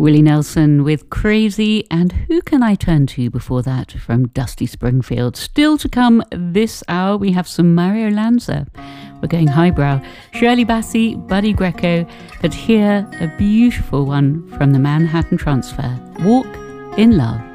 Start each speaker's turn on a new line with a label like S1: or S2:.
S1: Willie Nelson with Crazy, and who can I turn to before that from Dusty Springfield? Still to come this hour, we have some Mario Lanza. We're going highbrow. Shirley Bassey, Buddy Greco, but here a beautiful one from the Manhattan Transfer, Walk in Love.